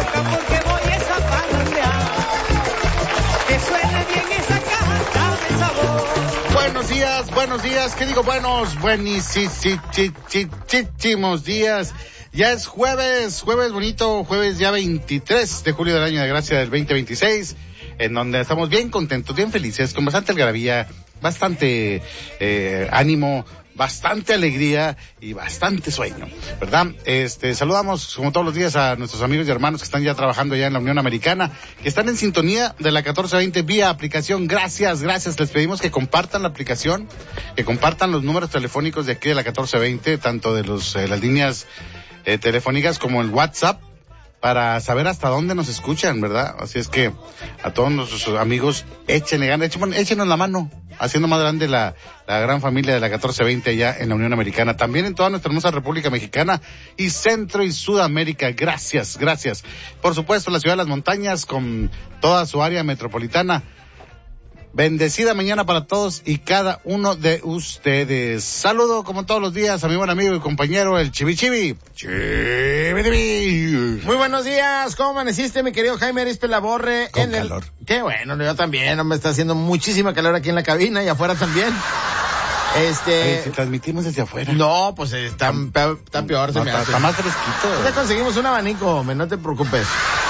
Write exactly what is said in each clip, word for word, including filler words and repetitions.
boca porque voy a parrandear. Que suene bien esa caja, dame sabor. Buenos días, buenos días, ¿qué digo? Buenos, buenísimos días. Ya es jueves, jueves bonito, jueves ya veintitrés de julio del año de gracia del veinte veintiséis, en donde estamos bien contentos, bien felices, con bastante algarabía, bastante eh, ánimo, bastante alegría y bastante sueño, ¿verdad? Este, saludamos como todos los días a nuestros amigos y hermanos que están ya trabajando ya en la Unión Americana, que están en sintonía de la catorce veinte vía aplicación. Gracias, gracias. Les pedimos que compartan la aplicación, que compartan los números telefónicos de aquí de la catorce veinte, tanto de los eh, las líneas eh, telefónicas como el WhatsApp, para saber hasta dónde nos escuchan, ¿verdad? Así es que a todos nuestros amigos, échenle ganas, échenos, échenos la mano, haciendo más grande la, la gran familia de la catorce veinte allá en la Unión Americana, también en toda nuestra hermosa República Mexicana y Centro y Sudamérica. Gracias, gracias. Por supuesto, la ciudad de las montañas con toda su área metropolitana. Bendecida mañana para todos y cada uno de ustedes. Saludo como todos los días a mi buen amigo y compañero, el Chibi Chibi. Chibi Chibi. Muy buenos días, ¿cómo amaneciste, mi querido Jaime Arizpe Laborre? Con en calor. El... Qué bueno, yo también, me está haciendo muchísima calor aquí en la cabina y afuera también. Este... Oye, si transmitimos desde afuera. No, pues está, está peor, se no, me está, hace. está más fresquito. Ya conseguimos un abanico, hombre, no te preocupes.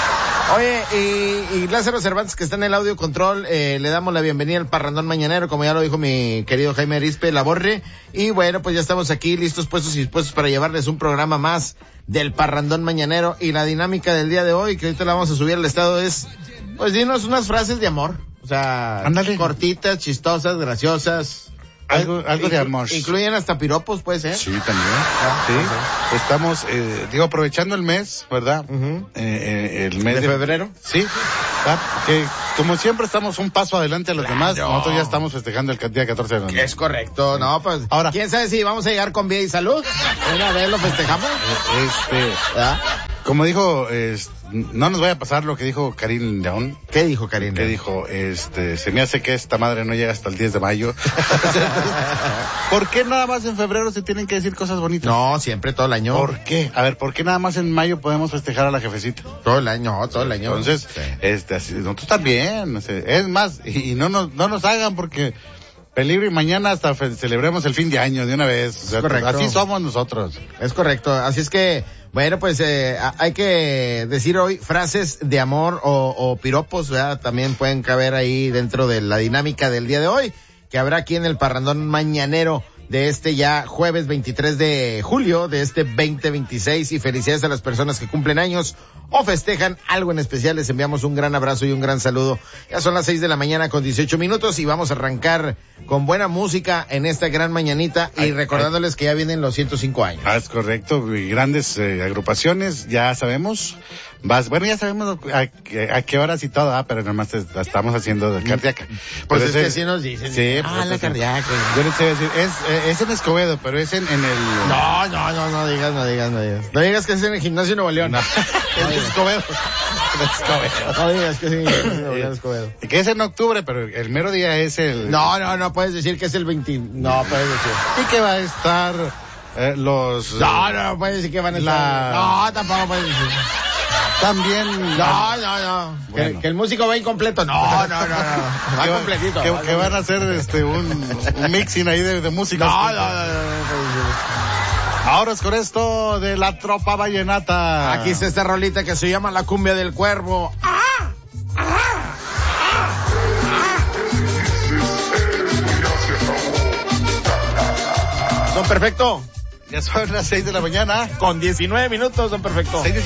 Oye, y, y Lázaro Cervantes, que está en el audio control, eh, le damos la bienvenida al Parrandón Mañanero, como ya lo dijo mi querido Jaime Arizpe Laborre. Y bueno, pues ya estamos aquí listos, puestos y dispuestos para llevarles un programa más del Parrandón Mañanero. Y la dinámica del día de hoy, que ahorita la vamos a subir al estado, es, pues dinos unas frases de amor. O sea, ándale, cortitas, chistosas, graciosas. Algo, algo de amor. Incluyen hasta piropos, puede ser. Sí, también. Ah, sí. Uh-huh. Estamos, eh, digo, aprovechando el mes, ¿verdad? Uh-huh. Eh, eh, el mes de, de febrero. Sí. ¿Verdad? Que como siempre estamos un paso adelante a los claro. demás. Nosotros ya estamos festejando el día catorce de noviembre. Es correcto. Sí. No, pues. Ahora, ¿quién sabe si vamos a llegar con vida y salud? Una vez lo festejamos. Este. ¿verdad? Como dijo, eh, no nos vaya a pasar lo que dijo Karim León. ¿Qué dijo Karim Que León? dijo, este, se me hace que esta madre no llega hasta el diez de mayo. ¿Por qué nada más en febrero se tienen que decir cosas bonitas? No, siempre, todo el año. ¿Por qué? A ver, ¿por qué nada más en mayo podemos festejar a la jefecita? Todo el año, todo el año. Entonces, sí. este, así, nosotros también. O sea, es más, y, y no nos, no nos hagan porque peligro y mañana hasta fe, celebremos el fin de año de una vez. O sea, correcto. Así somos nosotros. Es correcto. Así es que, bueno, pues eh, hay que decir hoy frases de amor o, o piropos, ¿verdad? También pueden caber ahí dentro de la dinámica del día de hoy, que habrá aquí en el Parrandón Mañanero de este ya jueves veintitrés de julio de este veinte veintiséis. Y felicidades a las personas que cumplen años o festejan algo en especial. Les enviamos un gran abrazo y un gran saludo. Ya son las seis de la mañana con dieciocho minutos y vamos a arrancar con buena música en esta gran mañanita y ay, recordándoles ay. que ya vienen los ciento cinco años. Ah, es correcto, y grandes eh, agrupaciones, ya sabemos. Vas, bueno, ya sabemos a, a, a qué horas y todo, ah, pero nomás te, la estamos haciendo de cardíaca. Pues es ese, que sí nos dicen. Sí, ah, pues la cardíaca. Yo les voy a decir, es, es en Escobedo, pero es en, en el... No, no, no, no digas, no digas, no digas. No digas que es en el Gimnasio Nuevo León. No, es en Escobedo. Escobedo. No digas que es en el Gimnasio Nuevo León, Escobedo. Que es en octubre, pero el mero día es el... No, no, no puedes decir que es el veinte. No puedes decir. Y que va a estar eh, los... No, no, no puedes decir que van a estar... La... No, tampoco puedes decir. También... No, no, no. Bueno. Que, que el músico va incompleto. No, no, no, no. Va que completito. Que, va que van a hacer este un, un mixing ahí de, de música. No, no, no, no, no, no. Ahora es con esto de la Tropa Vallenata. Aquí está esta rolita que se llama La Cumbia del Cuervo. ¡Ah! ¡Ah! ¡Ah! ¡Ah! Don Perfecto. Ya son las seis de la mañana. Con diecinueve minutos, don Perfecto.